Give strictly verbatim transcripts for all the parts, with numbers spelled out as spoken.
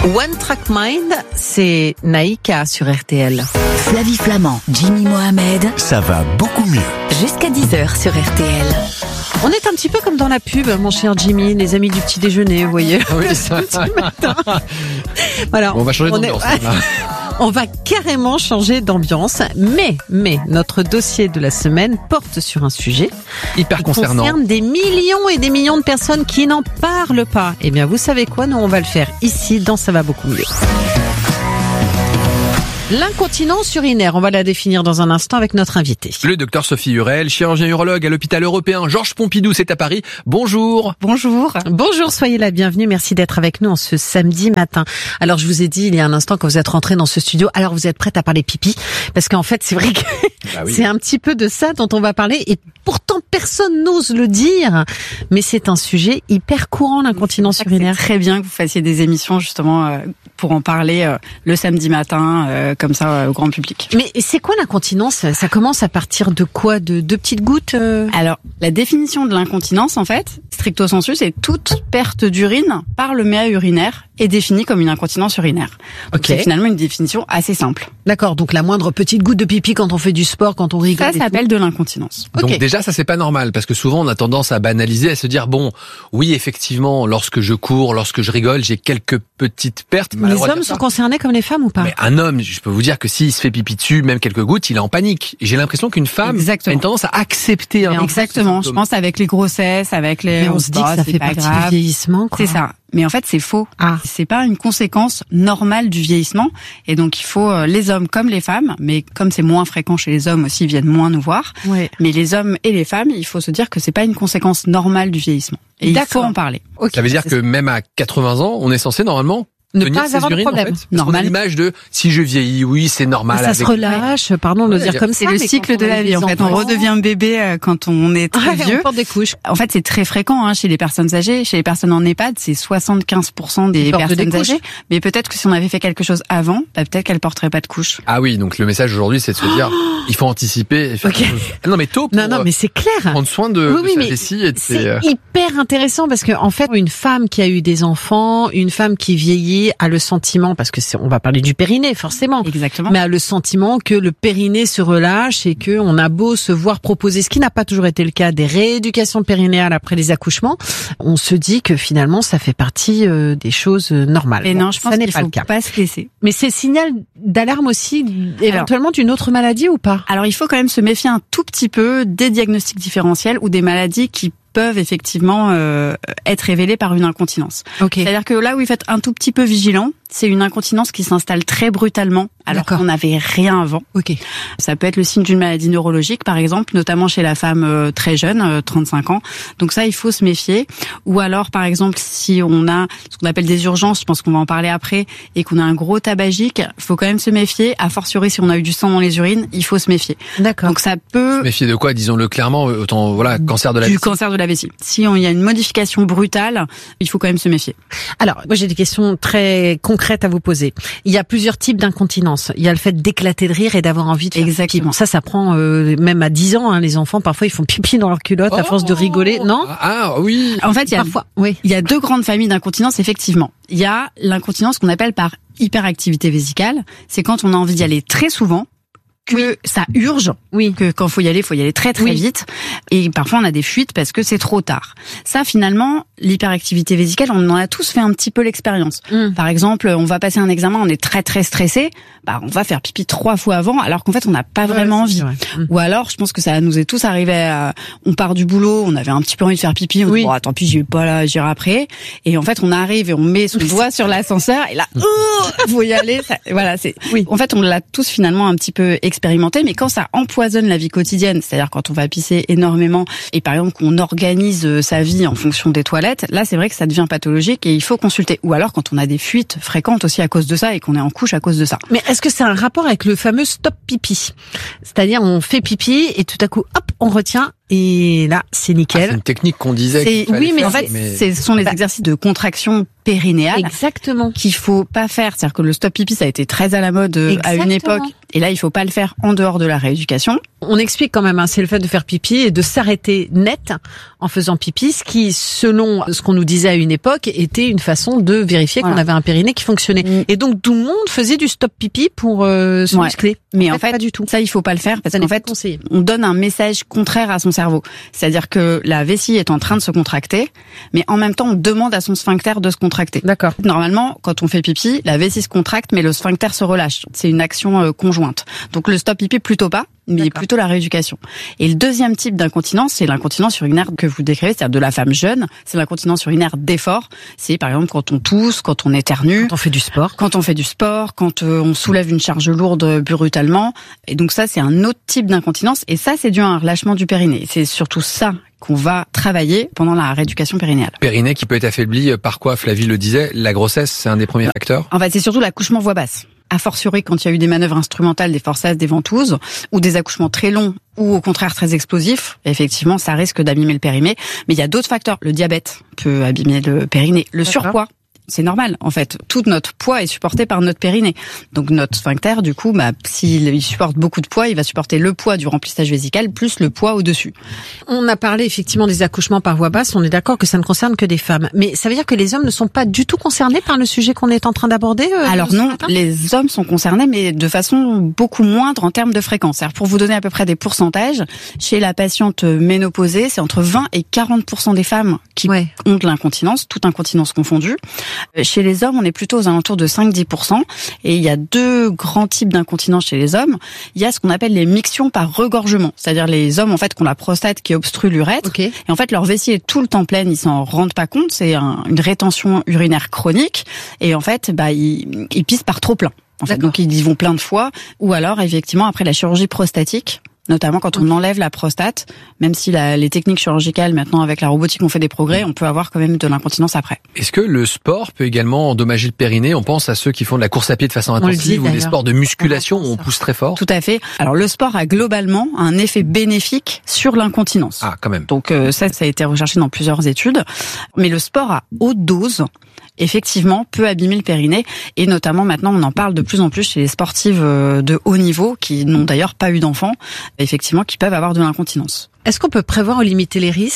One Track Mind, c'est Naïka sur R T L. Flavie Flamand, Jimmy Mohamed. Ça va beaucoup mieux. Jusqu'à dix heures sur R T L. On est un petit peu comme dans la pub, mon cher Jimmy, les amis du petit déjeuner, vous voyez. Ah oui, ça. Voilà. Bon, on va changer d'ambiance. Est... On va carrément changer d'ambiance, mais, mais, notre dossier de la semaine porte sur un sujet hyper qui concernant. concerne des millions et des millions de personnes qui n'en parlent pas. Eh bien, vous savez quoi? Nous, on va le faire ici, dans Ça va beaucoup mieux. L'incontinence urinaire, on va la définir dans un instant avec notre invité. Le docteur Sophie Hurel, chirurgien urologue à l'hôpital européen Georges Pompidou, c'est à Paris. Bonjour. Bonjour. Bonjour, soyez la bienvenue. Merci d'être avec nous en ce samedi matin. Alors, je vous ai dit il y a un instant quand vous êtes rentré dans ce studio, alors vous êtes prête à parler pipi, parce qu'en fait, c'est vrai que bah oui. C'est un petit peu de ça dont on va parler, et pourtant personne n'ose le dire, mais c'est un sujet hyper courant, l'incontinence urinaire. C'est très bien que vous fassiez des émissions justement euh, pour en parler euh, le samedi matin, euh, comme ça euh, au grand public. Mais c'est quoi l'incontinence? Ça commence à partir de quoi? De deux petites gouttes euh... Alors, la définition de l'incontinence, en fait, stricto sensu, c'est toute perte d'urine par le méa urinaire est définie comme une incontinence urinaire. Donc okay. C'est finalement une définition assez simple. D'accord, donc la moindre petite goutte de pipi quand on fait du sport, quand on rigole. Ça s'appelle de l'incontinence. Donc okay. déjà, ça c'est pas normal, parce que souvent on a tendance à banaliser, à se dire bon, oui effectivement, lorsque je cours, lorsque je rigole, j'ai quelques petites pertes. Les hommes sont concernés comme les femmes ou pas? Mais un homme, je peux vous dire que s'il se fait pipi dessus, même quelques gouttes, il est en panique. Et j'ai l'impression qu'une femme exactement. a une tendance à accepter un exactement. Je pense avec les grossesses, avec les. Mais on, on se dit que ça fait partie grave. du vieillissement. Quoi. C'est ça. Mais en fait, c'est faux. Ah. C'est pas une conséquence normale du vieillissement. Et donc, il faut euh, les hommes comme les femmes, mais comme c'est moins fréquent chez les hommes aussi, ils viennent moins nous voir. Ouais. Mais les hommes et les femmes, il faut se dire que c'est pas une conséquence normale du vieillissement. Et D'accord. il faut en parler. Okay. Ça veut dire que ça. Même à quatre-vingts ans, on est censé normalement ne tenir pas ses avoir urines, de problème. En fait. Normal. On a l'image de si je vieillis, oui, c'est normal. Ça avec... se relâche, pardon de le ouais, dire comme c'est ça. C'est le cycle de la vie. En fait, on redevient bébé quand on est très ouais, vieux. On porte des couches. En fait, c'est très fréquent hein, chez les personnes âgées. Chez les personnes en EHPAD, c'est soixante-quinze pour cent des personnes des âgées. Mais peut-être que si on avait fait quelque chose avant, bah, peut-être qu'elles porteraient pas de couches. Ah oui, donc le message aujourd'hui, c'est de se dire, oh il faut anticiper. Et faire okay. Non mais tôt. Pour non non, mais c'est clair. Prendre soin de, oui, oui, de sa mais vessie et de c'est ses... hyper intéressant parce que en fait, une femme qui a eu des enfants, une femme qui vieillit, a le sentiment, parce que c'est, on va parler du périnée forcément. Exactement. Mais a le sentiment que le périnée se relâche et que on a beau se voir proposer, ce qui n'a pas toujours été le cas, des rééducations périnéales après les accouchements, on se dit que finalement ça fait partie euh, des choses normales. Et bon, non, je pense ça n'est qu'il pas faut le cas. Pas se laisser. Mais c'est signal d'alarme aussi, éventuellement d'une autre maladie ou pas? Alors il faut quand même se méfier un tout petit peu des diagnostics différentiels ou des maladies qui peuvent effectivement euh, être révélées par une incontinence. Okay. C'est-à-dire que là où il faut être un tout petit peu vigilant, c'est une incontinence qui s'installe très brutalement alors D'accord. qu'on n'avait rien avant. Okay. Ça peut être le signe d'une maladie neurologique par exemple, notamment chez la femme euh, très jeune, euh, trente-cinq ans. Donc ça, il faut se méfier. Ou alors par exemple, si on a ce qu'on appelle des urgences, je pense qu'on va en parler après, et qu'on a un gros tabagique, il faut quand même se méfier. A fortiori, si on a eu du sang dans les urines, il faut se méfier. D'accord. Donc ça peut... Se méfier de quoi? Disons-le clairement, autant voilà, cancer de la du vessie. cancer de la vessie. Si il y a une modification brutale, il faut quand même se méfier. Alors, moi j'ai des questions très concrètes à vous poser. Il y a plusieurs types d'incontinence. Il y a le fait d'éclater de rire et d'avoir envie de faire Exactement. pipi. Bon, ça, ça prend euh, même à dix ans. Hein, les enfants, parfois, ils font pipi dans leur culotte oh à force de rigoler. Non? Ah oui. En fait, il y a parfois, oui. Il y a deux grandes familles d'incontinence, effectivement. Il y a l'incontinence qu'on appelle par hyperactivité vésicale. C'est quand on a envie d'y aller très souvent, que oui. ça urge, oui. que quand faut y aller, faut y aller très très oui. vite, et parfois on a des fuites parce que c'est trop tard. Ça, finalement, l'hyperactivité vésicale, on en a tous fait un petit peu l'expérience. Mm. Par exemple, on va passer un examen, on est très très stressé, bah on va faire pipi trois fois avant, alors qu'en fait on n'a pas ouais, vraiment envie. Mm. Ou alors, je pense que ça nous est tous arrivé. À, on part du boulot, on avait un petit peu envie de faire pipi, on oui. dit bon, tant pis, j'y vais pas là, j'irai après. Et en fait, on arrive et on met son doigt sur l'ascenseur, et là, oh, faut y aller. Ça, voilà, c'est. Oui. En fait, on l'a tous finalement un petit peu expérimenté, mais quand ça empoisonne la vie quotidienne, c'est-à-dire quand on va pisser énormément et par exemple qu'on organise sa vie en fonction des toilettes, là c'est vrai que ça devient pathologique et il faut consulter. Ou alors quand on a des fuites fréquentes aussi à cause de ça et qu'on est en couche à cause de ça. Mais est-ce que c'est un rapport avec le fameux stop pipi? C'est-à-dire on fait pipi et tout à coup hop on retient et là c'est nickel. Ah, c'est une technique qu'on disait. C'est, oui, mais faire, en fait, mais... ce sont les bah, exercices de contraction périnéale. Exactement. Qu'il faut pas faire. C'est-à-dire que le stop pipi, ça a été très à la mode Exactement. À une époque. Et là, il faut pas le faire en dehors de la rééducation. On explique quand même, hein, c'est le fait de faire pipi et de s'arrêter net en faisant pipi, ce qui, selon ce qu'on nous disait à une époque, était une façon de vérifier voilà. qu'on avait un périnée qui fonctionnait. Mmh. Et donc tout le monde faisait du stop pipi pour euh, se ouais. muscler. Mais en, en fait, fait, pas du tout. Ça, il faut pas le faire parce qu'en fait, conseillé. on donne un message contraire à son cerveau. C'est-à-dire que la vessie est en train de se contracter, mais en même temps, on demande à son sphincter de se contracter. D'accord. Normalement, quand on fait pipi, la vessie se contracte, mais le sphincter se relâche. C'est une action euh, conjointe. Donc le stop pipi, plutôt pas. Mais D'accord. plutôt la rééducation. Et le deuxième type d'incontinence, c'est l'incontinence urinaire que vous décrivez, c'est-à-dire de la femme jeune. C'est l'incontinence urinaire d'effort. C'est par exemple quand on tousse, quand on éternue. Quand on fait du sport. Quand on fait du sport, quand euh, on soulève une charge lourde brutalement. Et donc ça, c'est un autre type d'incontinence. Et ça, c'est dû à un relâchement du périnée. C'est surtout ça qu'on va travailler pendant la rééducation périnéale. Périnée qui peut être affaibli par quoi, Flavie le disait, la grossesse, c'est un des premiers facteurs. En fait, c'est surtout l'accouchement voix basse. A fortiori quand il y a eu des manœuvres instrumentales, des forçages, des ventouses, ou des accouchements très longs, ou au contraire très explosifs, effectivement, ça risque d'abîmer le périnée. Mais il y a d'autres facteurs. Le diabète peut abîmer le périnée. Le D'accord. surpoids. C'est normal, en fait. Tout notre poids est supporté par notre périnée. Donc notre sphincter, du coup, bah, s'il supporte beaucoup de poids, il va supporter le poids du remplissage vésical plus le poids au-dessus. On a parlé effectivement des accouchements par voie basse. On est d'accord que ça ne concerne que des femmes. Mais ça veut dire que les hommes ne sont pas du tout concernés par le sujet qu'on est en train d'aborder euh, Alors non, matin les hommes sont concernés, mais de façon beaucoup moindre en termes de fréquence. Alors pour vous donner à peu près des pourcentages, chez la patiente ménopausée, c'est entre vingt et quarante pour cent des femmes qui ouais. ont de l'incontinence, toute incontinence confondue. Chez les hommes, on est plutôt aux alentours de cinq à dix pour cent. Et il y a deux grands types d'incontinence chez les hommes. Il y a ce qu'on appelle les mictions par regorgement. C'est-à-dire les hommes, en fait, qui ont la prostate qui obstrue l'urètre. Okay. Et en fait, leur vessie est tout le temps pleine. Ils s'en rendent pas compte. C'est un, une rétention urinaire chronique. Et en fait, bah, ils, ils pissent par trop plein. En fait. Donc, ils y vont plein de fois. Ou alors, effectivement, après la chirurgie prostatique, notamment quand on enlève la prostate, même si la, les techniques chirurgicales, maintenant avec la robotique, on fait des progrès, on peut avoir quand même de l'incontinence après. Est-ce que le sport peut également endommager le périnée ? On pense à ceux qui font de la course à pied de façon intensive dit, ou des sports de musculation où on pousse très fort. Tout à fait. Alors le sport a globalement un effet bénéfique sur l'incontinence. Ah, quand même. Donc euh, ça, ça a été recherché dans plusieurs études. Mais le sport à haute dose, effectivement, peut abîmer le périnée. Et notamment, maintenant, on en parle de plus en plus chez les sportives de haut niveau, qui n'ont d'ailleurs pas eu d'enfants, effectivement, qui peuvent avoir de l'incontinence. Est-ce qu'on peut prévoir ou limiter les risques ?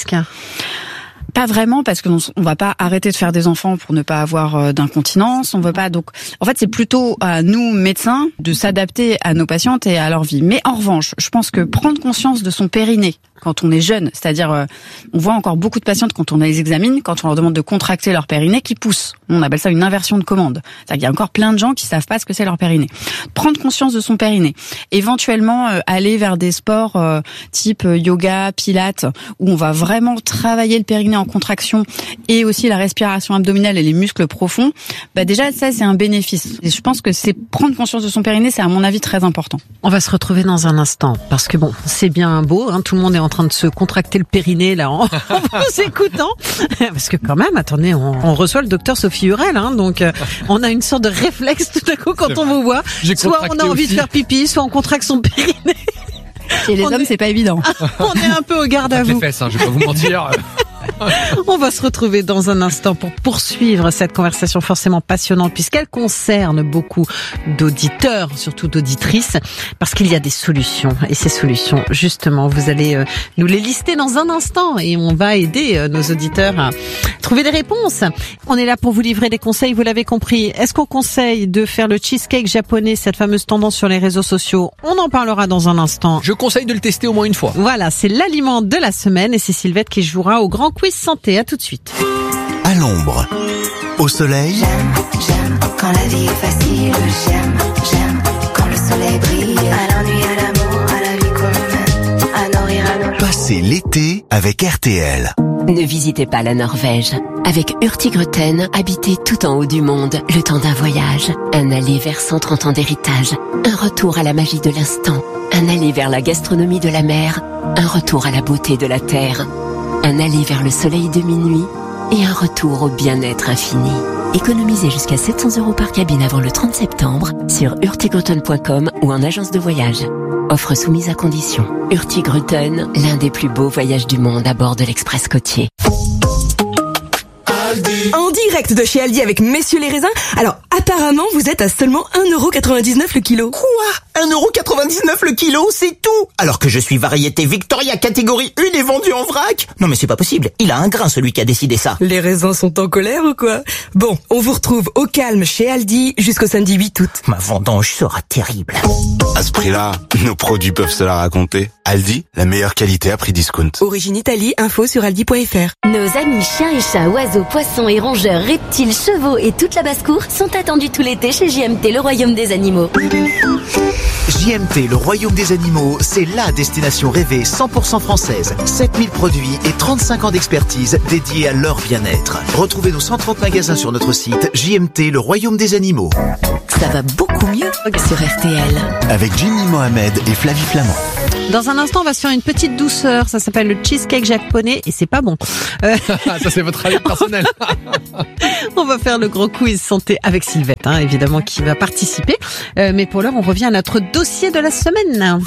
Pas vraiment, parce qu'on on va pas arrêter de faire des enfants pour ne pas avoir d'incontinence. On veut pas. Donc, en fait, c'est plutôt à nous médecins de s'adapter à nos patientes et à leur vie. Mais en revanche, je pense que prendre conscience de son périnée quand on est jeune, c'est-à-dire, euh, on voit encore beaucoup de patientes quand on les examine, quand on leur demande de contracter leur périnée, qui poussent. On appelle ça une inversion de commande. C'est-à-dire qu'il y a encore plein de gens qui savent pas ce que c'est leur périnée. Prendre conscience de son périnée, éventuellement euh, aller vers des sports euh, type yoga, pilates, où on va vraiment travailler le périnée en contraction et aussi la respiration abdominale et les muscles profonds. Bah déjà, ça c'est un bénéfice. Et je pense que c'est prendre conscience de son périnée, c'est à mon avis très important. On va se retrouver dans un instant parce que bon, c'est bien beau, hein, tout le monde est en en train de se contracter le périnée là en, en vous écoutant, parce que quand même, attendez, on, on reçoit le docteur Sophie Hurel, hein, donc euh, on a une sorte de réflexe tout à coup quand on vous voit. Soit on a envie aussi de faire pipi, soit on contracte son périnée. Et les on hommes, est... c'est pas évident. On est un peu au garde à vous. Les fesses, hein, je vais pas vous mentir. On va se retrouver dans un instant pour poursuivre cette conversation forcément passionnante puisqu'elle concerne beaucoup d'auditeurs, surtout d'auditrices, parce qu'il y a des solutions. Et ces solutions, justement, vous allez nous les lister dans un instant et on va aider nos auditeurs à trouver des réponses. On est là pour vous livrer des conseils, vous l'avez compris. Est-ce qu'on conseille de faire le cheesecake japonais, cette fameuse tendance sur les réseaux sociaux ? On en parlera dans un instant. Je conseille de le tester au moins une fois. Voilà, c'est l'aliment de la semaine et c'est Sylvette qui jouera au grand quiz santé. À tout de suite. À l'ombre, au soleil. J'aime, j'aime quand la vie est facile. J'aime, j'aime quand le soleil brille. À l'ennui, à l'amour, à la vie qu'on mène, à nos rires, à nos jours. Passez l'été avec R T L. Ne visitez pas la Norvège. Avec Hurtigruten, habitez tout en haut du monde, le temps d'un voyage. Un aller vers cent trente ans d'héritage. Un retour à la magie de l'instant. Un aller vers la gastronomie de la mer. Un retour à la beauté de la terre. Un aller vers le soleil de minuit et un retour au bien-être infini. Économisez jusqu'à sept cents euros par cabine avant le trente septembre sur hurtigruten point com ou en agence de voyage. Offre soumise à condition. Hurtigruten, l'un des plus beaux voyages du monde à bord de l'Express côtier. En direct de chez Aldi avec Messieurs les raisins. Alors, apparemment, vous êtes à seulement un euro quatre-vingt-dix-neuf le kilo. Quoi ? un euro quatre-vingt-dix-neuf le kilo, c'est tout. Alors que je suis variété Victoria catégorie un et vendu en vrac. Non mais c'est pas possible, il a un grain celui qui a décidé ça. Les raisins sont en colère ou quoi? Bon, on vous retrouve au calme chez Aldi jusqu'au samedi huit août. Ma vendange sera terrible. À ce prix-là, nos produits peuvent se la raconter. Aldi, la meilleure qualité à prix discount. Origine Italie, info sur aldi point f r. Nos amis chiens et chats, oiseaux, poissons et rongeurs, reptiles, chevaux et toute la basse-cour sont attendus tout l'été chez J M T, le royaume des animaux. J M T, le royaume des animaux, c'est la destination rêvée cent pour cent française. sept mille produits et trente-cinq ans d'expertise dédiés à leur bien-être. Retrouvez nos cent trente magasins sur notre site J M T, le royaume des animaux. Ça va beaucoup mieux sur R T L. Avec Jimmy Mohamed et Flavie Flamand. Dans un instant, on va se faire une petite douceur. Ça s'appelle le cheesecake japonais et c'est pas bon. Euh... Ça, c'est votre avis personnel. On va faire le gros quiz santé avec Sylvette, hein, évidemment, qui va participer. Euh, mais pour l'heure, on revient à notre dossier de la semaine.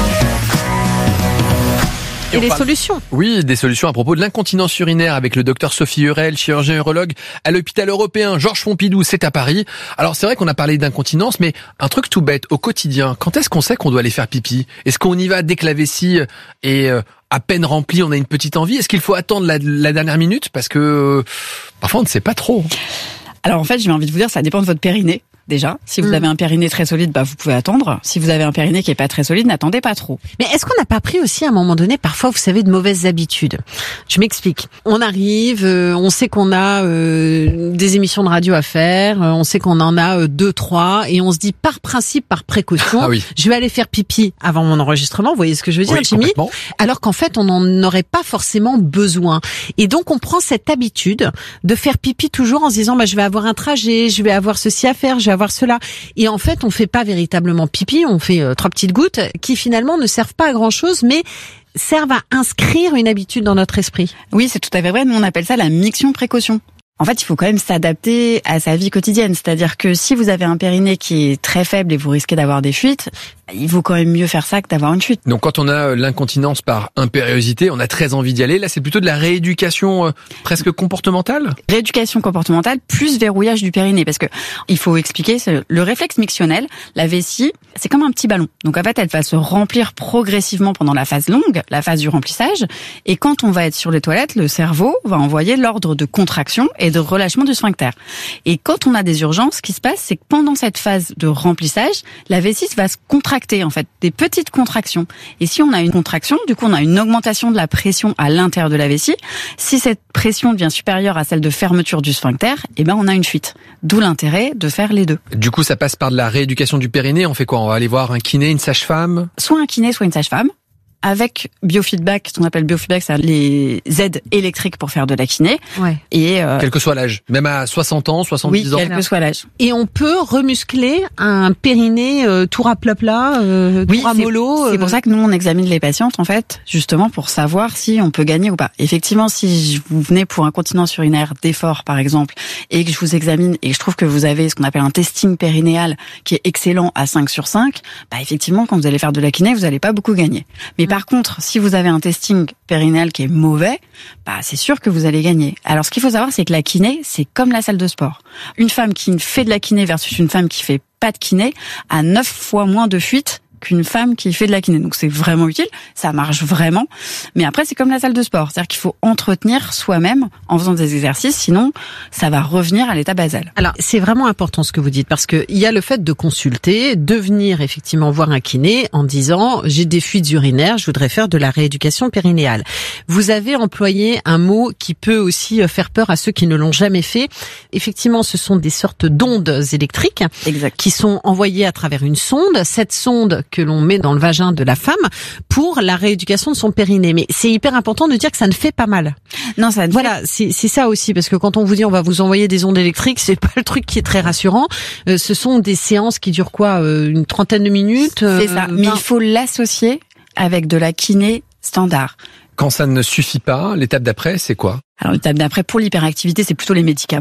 Et, et les parle... solutions. Oui, des solutions à propos de l'incontinence urinaire avec le docteur Sophie Hurel, chirurgien urologue à l'hôpital européen Georges Pompidou, c'est à Paris. Alors c'est vrai qu'on a parlé d'incontinence, mais un truc tout bête, au quotidien, quand est-ce qu'on sait qu'on doit aller faire pipi? Est-ce qu'on y va dès que la vessie est euh, à peine remplie, on a une petite envie? Est-ce qu'il faut attendre la, la dernière minute? Parce que euh, parfois on ne sait pas trop. Alors en fait, j'ai envie de vous dire, ça dépend de votre périnée. Déjà, si vous mmh. avez un périnée très solide, bah vous pouvez attendre. Si vous avez un périnée qui est pas très solide, n'attendez pas trop. Mais est-ce qu'on n'a pas pris aussi à un moment donné, parfois, vous savez, de mauvaises habitudes? Je m'explique. On arrive, euh, on sait qu'on a euh, des émissions de radio à faire, euh, on sait qu'on en a euh, deux, trois, et on se dit par principe, par précaution, ah oui. je vais aller faire pipi avant mon enregistrement. Vous voyez ce que je veux dire, oui, Jimmy? Alors qu'en fait, on n'en aurait pas forcément besoin. Et donc, on prend cette habitude de faire pipi toujours en se disant, bah je vais avoir un trajet, je vais avoir ceci à faire, je vais avoir cela. Et en fait, on fait pas véritablement pipi, on fait euh, trois petites gouttes qui finalement ne servent pas à grand chose, mais servent à inscrire une habitude dans notre esprit. Oui, c'est tout à fait vrai. Nous, on appelle ça la miction précaution. En fait, il faut quand même s'adapter à sa vie quotidienne. C'est-à-dire que si vous avez un périnée qui est très faible et vous risquez d'avoir des fuites, il vaut quand même mieux faire ça que d'avoir une fuite. Donc quand on a l'incontinence par impériosité, on a très envie d'y aller. Là, c'est plutôt de la rééducation euh, presque comportementale. Rééducation comportementale plus verrouillage du périnée. Parce que il faut expliquer, c'est le réflexe mictionnel, la vessie, c'est comme un petit ballon. Donc en fait, elle va se remplir progressivement pendant la phase longue, la phase du remplissage. Et quand on va être sur les toilettes, le cerveau va envoyer l'ordre de contraction et de relâchement du sphincter. Et quand on a des urgences, ce qui se passe, c'est que pendant cette phase de remplissage, la vessie va se contracter, en fait, des petites contractions. Et si on a une contraction, du coup, on a une augmentation de la pression à l'intérieur de la vessie. Si cette pression devient supérieure à celle de fermeture du sphincter, eh ben, on a une fuite. D'où l'intérêt de faire les deux. Du coup, ça passe par de la rééducation du périnée. On fait quoi? On va aller voir un kiné, une sage-femme? Soit un kiné, soit une sage-femme. Avec biofeedback, ce qu'on appelle biofeedback, c'est les aides électriques pour faire de la kiné. Ouais. Et euh... quel que soit l'âge, même à soixante ans, soixante-dix oui, ans. Oui, quel que soit l'âge. Et on peut remuscler un périnée euh, tout à plat plat, euh, oui, tout à mollo. Euh... C'est pour ça que nous on examine les patientes en fait, justement pour savoir si on peut gagner ou pas. Effectivement, si vous venez pour incontinence urinaire d'effort par exemple, et que je vous examine et que je trouve que vous avez ce qu'on appelle un testing périnéal qui est excellent à cinq sur cinq, bah effectivement quand vous allez faire de la kiné, vous n'allez pas beaucoup gagner. Mais Par contre, si vous avez un testing périnéal qui est mauvais, bah c'est sûr que vous allez gagner. Alors ce qu'il faut savoir, c'est que la kiné, c'est comme la salle de sport. Une femme qui fait de la kiné versus une femme qui fait pas de kiné a neuf fois moins de fuites qu'une femme qui fait de la kiné. Donc c'est vraiment utile, ça marche vraiment. Mais après, c'est comme la salle de sport. C'est-à-dire qu'il faut entretenir soi-même en faisant des exercices, sinon ça va revenir à l'état basal. Alors, c'est vraiment important ce que vous dites, parce que il y a le fait de consulter, de venir effectivement voir un kiné en disant « j'ai des fuites urinaires, je voudrais faire de la rééducation périnéale ». Vous avez employé un mot qui peut aussi faire peur à ceux qui ne l'ont jamais fait. Effectivement, ce sont des sortes d'ondes électriques exact. Qui sont envoyées à travers une sonde. Cette sonde que l'on met dans le vagin de la femme pour la rééducation de son périnée. Mais c'est hyper important de dire que ça ne fait pas mal. Non, ça ne Voilà, c'est, c'est ça aussi, parce que quand on vous dit on va vous envoyer des ondes électriques, c'est pas le truc qui est très rassurant. Euh, ce sont des séances qui durent quoi, euh, une trentaine de minutes. Euh, c'est ça, mais vingt... il faut l'associer avec de la kiné standard. Quand ça ne suffit pas, l'étape d'après, c'est quoi? Alors l'étape d'après pour l'hyperactivité, c'est plutôt les médicaments.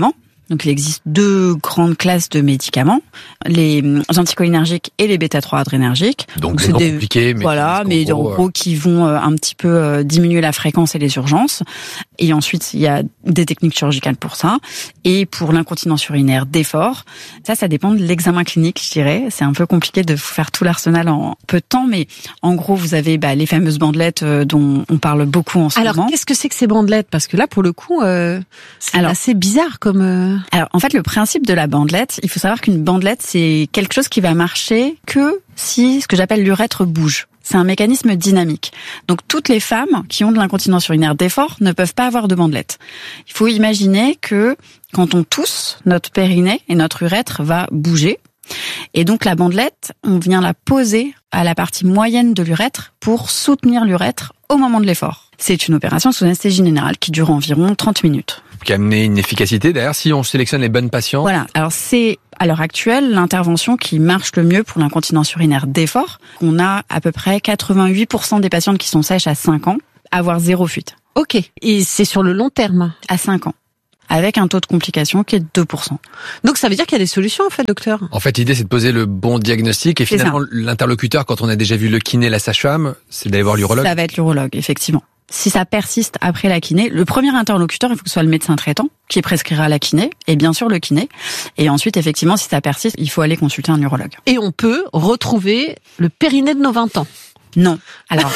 Donc il existe deux grandes classes de médicaments, les anticholinergiques et les bêta trois adrénergiques. Donc, Donc c'est des, compliqué, mais voilà, mais en gros, en gros euh... qui vont un petit peu diminuer la fréquence et les urgences. Et ensuite il y a des techniques chirurgicales pour ça. Et pour l'incontinence urinaire d'effort, ça, ça dépend de l'examen clinique, je dirais. C'est un peu compliqué de faire tout l'arsenal en peu de temps, mais en gros vous avez bah, les fameuses bandelettes dont on parle beaucoup en ce Alors, moment. Alors qu'est-ce que c'est que ces bandelettes ? Parce que là, pour le coup, euh, c'est Alors, assez bizarre comme. Euh... Alors en fait, le principe de la bandelette, il faut savoir qu'une bandelette, c'est quelque chose qui va marcher que si ce que j'appelle l'urètre bouge. C'est un mécanisme dynamique. Donc toutes les femmes qui ont de l'incontinence urinaire d'effort ne peuvent pas avoir de bandelette. Il faut imaginer que quand on tousse, notre périnée et notre urètre va bouger. Et donc la bandelette, on vient la poser à la partie moyenne de l'urètre pour soutenir l'urètre au moment de l'effort. C'est une opération sous anesthésie générale qui dure environ trente minutes. Qui a amené une efficacité d'ailleurs si on sélectionne les bonnes patientes. Voilà, alors c'est à l'heure actuelle l'intervention qui marche le mieux pour l'incontinence urinaire d'effort. On a à peu près quatre-vingt-huit pour cent des patientes qui sont sèches à cinq ans, avoir zéro fuite. Ok, et c'est sur le long terme ? À cinq ans. Avec un taux de complication qui est de deux pour cent. Donc ça veut dire qu'il y a des solutions en fait, docteur ? En fait, l'idée c'est de poser le bon diagnostic et c'est finalement ça. L'interlocuteur, quand on a déjà vu le kiné, la sage-femme, c'est d'aller voir l'urologue. Ça va être l'urologue, effectivement. Si ça persiste après la kiné, le premier interlocuteur, il faut que ce soit le médecin traitant qui prescrira la kiné, et bien sûr le kiné. Et ensuite, effectivement, si ça persiste, il faut aller consulter un urologue. Et on peut retrouver le périnée de nos vingt ans ? Non. Alors...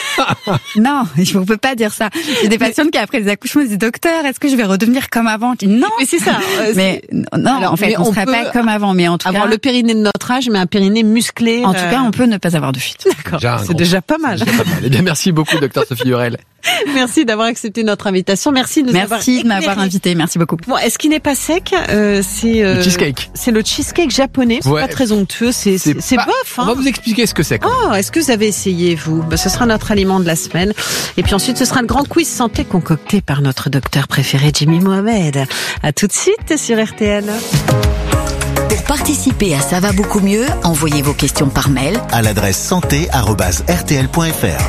non, on peut pas dire ça. J'ai des patientes qui après les accouchements disent docteur, est-ce que je vais redevenir comme avant ? Non, mais c'est ça. Mais non, alors, en fait, on, on serait pas comme avant, mais en tout avoir cas le périnée de notre âge, mais un périnée musclé. En euh... tout cas, on peut ne pas avoir de fuite. D'accord. Déjà c'est déjà pas mal. Déjà pas mal. Eh bien, merci beaucoup, docteur Sophie Hurel. Merci d'avoir accepté notre invitation. Merci de nous merci avoir Merci de m'avoir invité. Merci beaucoup. Bon, est-ce qu'il n'est pas sec euh, C'est euh, le cheesecake. C'est le cheesecake japonais. C'est ouais. pas très onctueux. C'est c'est, c'est pas... bof. Hein. On va vous expliquer ce que c'est. Oh, est-ce que vous avez essayé vous bah, ce sera notre aliment de la semaine. Et puis ensuite, ce sera le grand quiz santé concocté par notre docteur préféré, Jimmy Mohamed. À tout de suite sur R T L. Pour participer à Ça va beaucoup mieux, envoyez vos questions par mail à l'adresse santé arobase r t l point f r.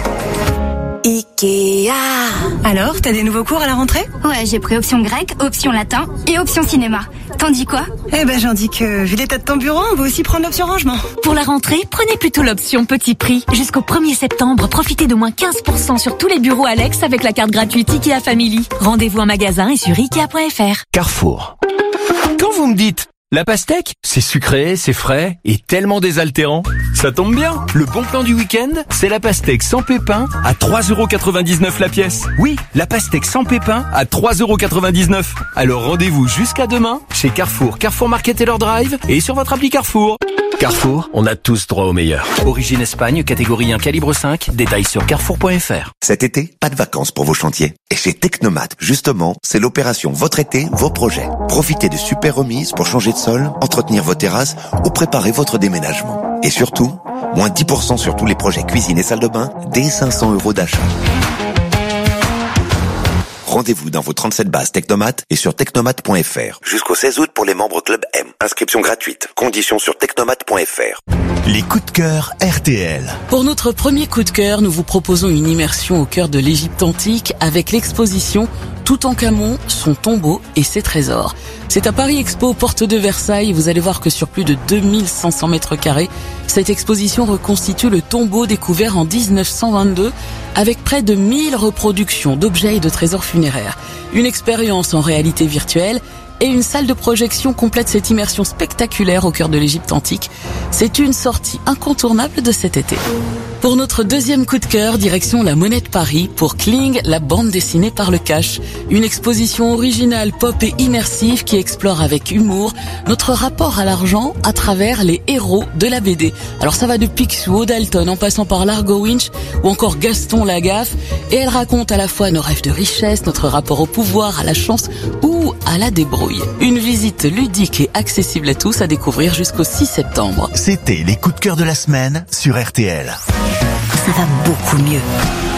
Ikea. Alors, t'as des nouveaux cours à la rentrée ? Ouais, j'ai pris option grec, option latin et option cinéma. T'en dis quoi ? Eh ben, j'en dis que, vu l'état de ton bureau, on va aussi prendre l'option rangement. Pour la rentrée, prenez plutôt l'option petit prix. Jusqu'au premier septembre, profitez de moins quinze pour cent sur tous les bureaux Alex avec la carte gratuite Ikea Family. Rendez-vous en magasin et sur ikea point f r. Carrefour. Quand vous me dites la pastèque, c'est sucré, c'est frais et tellement désaltérant. Ça tombe bien, le bon plan du week-end, c'est la pastèque sans pépins à trois euros quatre-vingt-dix-neuf la pièce. Oui, la pastèque sans pépins à trois euros quatre-vingt-dix-neuf. Alors rendez-vous jusqu'à demain chez Carrefour, Carrefour Market et leur drive et sur votre appli Carrefour. Carrefour, on a tous droit au meilleur. Origine Espagne, catégorie un, calibre cinq, détails sur carrefour point f r. Cet été, pas de vacances pour vos chantiers. Et chez Technomat, justement, c'est l'opération Votre été, vos projets. Profitez de super remises pour changer de sol, entretenir vos terrasses ou préparer votre déménagement. Et surtout, moins dix pour cent sur tous les projets cuisine et salle de bain, dès cinq cents euros d'achat. Rendez-vous dans vos trente-sept bases Technomat et sur technomat point f r. Jusqu'au seize août pour les membres Club M. Inscription gratuite. Conditions sur technomat point f r. Les coups de cœur R T L. Pour notre premier coup de cœur, nous vous proposons une immersion au cœur de l'Égypte antique avec l'exposition Toutankhamon, son tombeau et ses trésors. C'est à Paris Expo, porte de Versailles. Vous allez voir que sur plus de deux mille cinq cents mètres carrés, cette exposition reconstitue le tombeau découvert en dix-neuf cent vingt-deux avec près de mille reproductions d'objets et de trésors funéraires. Une expérience en réalité virtuelle et une salle de projection complète cette immersion spectaculaire au cœur de l'Égypte antique. C'est une sortie incontournable de cet été. Pour notre deuxième coup de cœur, direction la Monnaie de Paris pour Kling, la bande dessinée par le cash. Une exposition originale, pop et immersive qui explore avec humour notre rapport à l'argent à travers les héros de la B D. Alors ça va de Picsou, Dalton, en passant par Largo Winch ou encore Gaston Lagaffe. Et elle raconte à la fois nos rêves de richesse, notre rapport au pouvoir, à la chance ou à la débrouille. Une visite ludique et accessible à tous à découvrir jusqu'au six septembre. C'était les coups de cœur de la semaine sur R T L. Ça va beaucoup mieux.